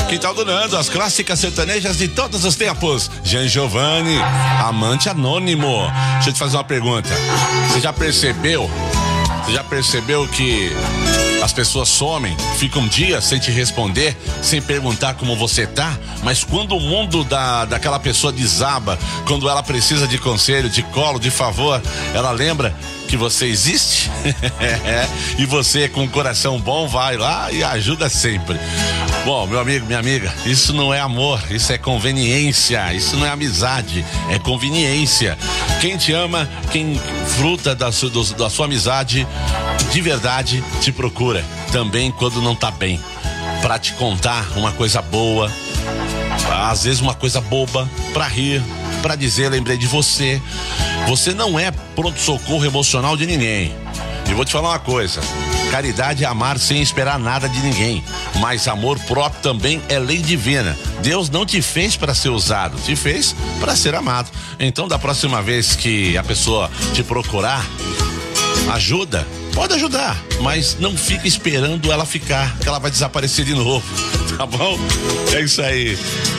Quintal do Nando, as clássicas sertanejas de todos os tempos. Jean Giovanni, amante anônimo. Deixa eu te fazer uma pergunta. Você já percebeu que as pessoas somem, ficam dias sem te responder, sem perguntar como você tá, mas quando o mundo daquela pessoa desaba, quando ela precisa de conselho, de colo, de favor, ela lembra que você existe? E você, com um coração bom, vai lá e ajuda sempre. Bom, meu amigo, minha amiga, isso não é amor, isso é conveniência, isso não é amizade, é conveniência. Quem te ama, quem fruta da sua amizade, de verdade, te procura também quando não tá bem, pra te contar uma coisa boa, às vezes uma coisa boba, pra rir, pra dizer, lembrei de você. Você não é pronto-socorro emocional de ninguém. E vou te falar uma coisa: caridade é amar sem esperar nada de ninguém, mas amor próprio também é lei divina. Deus não te fez para ser usado, te fez para ser amado. Então, da próxima vez que a pessoa te procurar ajuda, pode ajudar, mas não fica esperando ela ficar, que ela vai desaparecer de novo, tá bom? É isso aí.